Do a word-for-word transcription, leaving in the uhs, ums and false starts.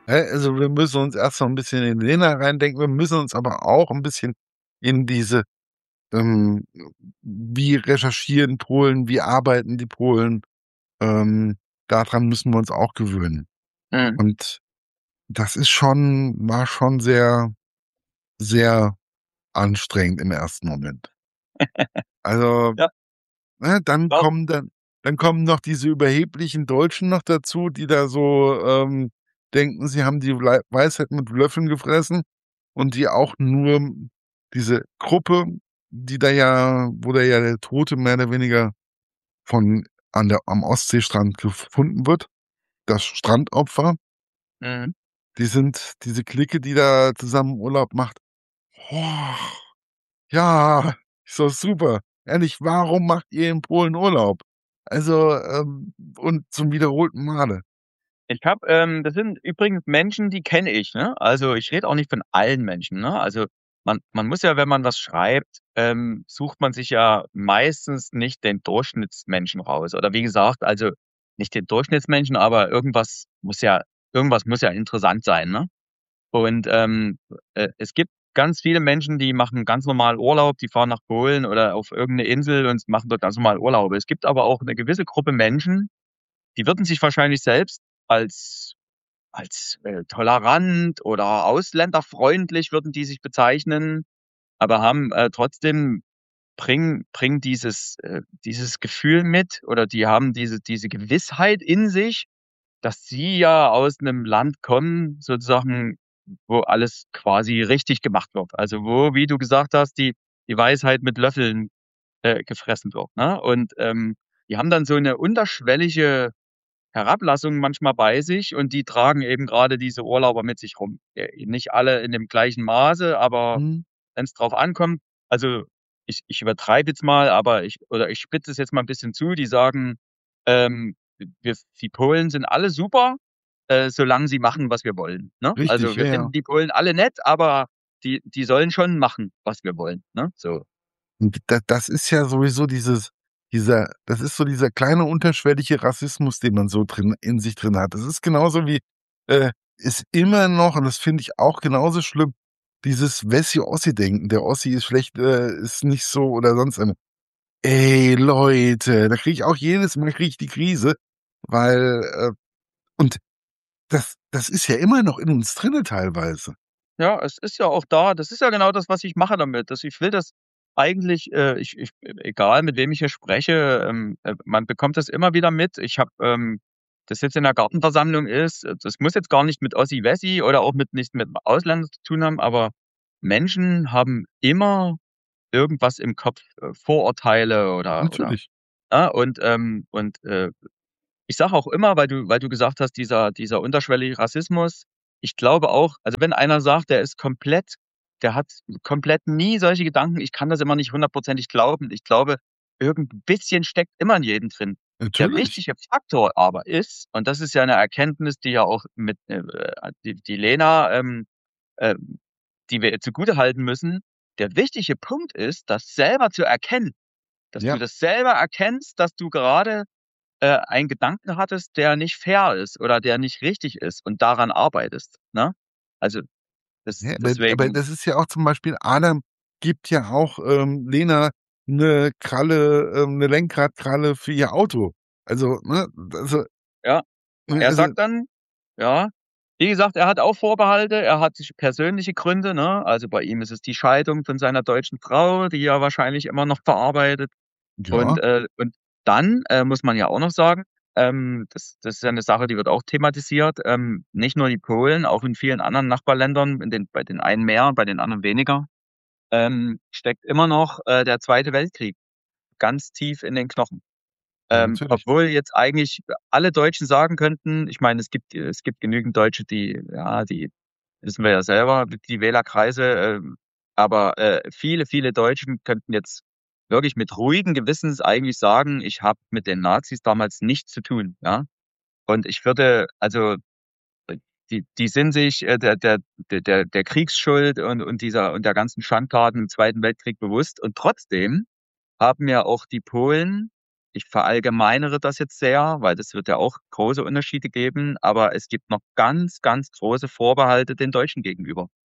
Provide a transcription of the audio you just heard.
Hä, also wir müssen uns erst mal ein bisschen in Lena reindenken. Wir müssen uns aber auch ein bisschen in diese, ähm, wie recherchieren Polen, wie arbeiten die Polen, ähm, daran müssen wir uns auch gewöhnen. Mhm. Und das ist schon, war schon sehr, sehr anstrengend im ersten Moment. Also, Ja, ne, dann glaub kommen dann, dann kommen noch diese überheblichen Deutschen noch dazu, die da so ähm, denken, sie haben die Wei- Weisheit mit Löffeln gefressen und die auch nur diese Gruppe, die da ja, wo da ja der Tote mehr oder weniger von an der am Ostseestrand gefunden wird, das Strandopfer, mhm. die sind diese Clique, die da zusammen Urlaub macht. Oh, ja, ist doch super. Ehrlich, warum macht ihr in Polen Urlaub? Also, ähm, und zum wiederholten Male. Ich habe, ähm das sind übrigens Menschen, die kenne ich, ne? Also, ich rede auch nicht von allen Menschen, ne? Also, man man muss ja, wenn man was schreibt, ähm, sucht man sich ja meistens nicht den Durchschnittsmenschen raus. Oder wie gesagt, also, nicht den Durchschnittsmenschen, aber irgendwas muss ja irgendwas muss ja interessant sein, ne? Und, ähm, äh, es gibt ganz viele Menschen, die machen ganz normal Urlaub, die fahren nach Polen oder auf irgend 'ne Insel und machen dort ganz normal Urlaub. Es gibt aber auch 'ne gewisse Gruppe Menschen, die würden sich wahrscheinlich selbst als als, äh, tolerant oder ausländerfreundlich würden die sich bezeichnen, aber haben, äh, trotzdem bringen bringen dieses äh, dieses Gefühl mit oder die haben diese diese Gewissheit in sich, dass sie ja aus 'nem Land kommen, sozusagen, wo alles quasi richtig gemacht wird. Also, wo, wie du gesagt hast, die die Weisheit mit Löffeln, äh, gefressen wird, ne? Und, ähm, die haben dann so 'ne unterschwellige Herablassung manchmal bei sich und die tragen eben grade diese Urlauber mit sich rum. Äh, nicht alle in dem gleichen Maße, aber Mhm. wenn's drauf ankommt, also, ich ich übertreibe jetzt mal, aber ich oder ich spitze es jetzt mal 'n bisschen zu, die sagen, ähm, wir die Polen sind alle super, äh, solange sie machen, was wir wollen, ne? Richtig, Also, ja, wir ja. finden die Polen alle nett, aber die die sollen schon machen, was wir wollen, ne? So. Und da das ist ja sowieso dieses dieser das ist so dieser kleine unterschwellige Rassismus, den man so drin in sich drin hat. Das ist genauso wie, äh, ist immer noch, und das finde ich auch genauso schlimm, dieses Wessi-Ossi-Denken. Der Ossi ist schlecht, äh, ist nicht so oder sonst eine. Ey, Leute, da kriege ich auch jedes Mal kriege ich die Krise, weil, äh und das das ist ja immer noch in uns drinne teilweise. Ja, es ist ja auch da. Das ist ja genau das, was ich mache damit. Dass ich will das eigentlich, äh, ich ich egal mit wem ich hier spreche, ähm, äh, man bekommt das immer wieder mit. Ich habe, ähm das jetzt in der Gartenversammlung ist, äh, das muss jetzt gar nicht mit Ossi-Wessi oder auch mit nicht mit Ausländern zu tun haben, aber Menschen haben immer irgendwas im Kopf, äh, Vorurteile oder oder Natürlich. ne? Und, ähm und, äh ich sage auch immer, weil du weil du gesagt hast, dieser dieser unterschwellige Rassismus, ich glaube auch, also, wenn einer sagt, der ist komplett der hat komplett nie solche Gedanken, ich kann das immer nicht hundertprozentig glauben. Ich glaube, irgend 'n bisschen steckt immer in jedem drin. Der Natürlich. wichtige Faktor aber ist, und das ist ja 'ne Erkenntnis, die ja auch mit, äh, die die Lena, ähm, ähm die wir ihr zugutehalten müssen. Der wichtige Punkt ist, das selber zu erkennen, dass du Ja. das selber erkennst, dass du gerade äh, einen Gedanken hattest, der nicht fair ist oder der nicht richtig ist und daran arbeitest, ne? Also, das Ja, aber aber deswegen das ist ja auch zum Beispiel Adam gibt ja auch, ähm, Lena 'ne Kralle ähm, 'ne Lenkradkralle für ihr Auto. Also, ne, also, ja. ne, Er also sagt dann ja, wie gesagt, er hat auch Vorbehalte, er hat sich persönliche Gründe, ne? Also, bei ihm ist es die Scheidung von seiner deutschen Frau, die er wahrscheinlich immer noch verarbeitet. Und, ja, äh und dann, äh, muss man ja auch noch sagen, ähm, das das ist ja 'ne Sache, die wird auch thematisiert, ähm, nicht nur die Polen, auch in vielen anderen Nachbarländern, in den bei den einen mehr, bei den anderen weniger, ähm, steckt immer noch, äh, der Zweite Weltkrieg ganz tief in den Knochen. ja, Ähm, natürlich. obwohl jetzt eigentlich alle Deutschen sagen könnten, ich meine, es gibt es gibt genügend Deutsche, die ja, die wissen wir ja selber, die Wählerkreise, ähm, aber, äh, viele, viele Deutschen könnten jetzt wirklich mit ruhigen Gewissens eigentlich sagen: „Ich habe mit den Nazis damals nichts zu tun“, ja? Und ich würde also, äh, die die sind sich, äh, der der der der der Kriegsschuld und und dieser und der ganzen Schandtaten im Zweiten Weltkrieg bewusst und trotzdem haben ja auch die Polen ich verallgemeinere das jetzt sehr, weil das wird ja auch große Unterschiede geben, aber es gibt noch ganz, ganz große Vorbehalte den Deutschen gegenüber.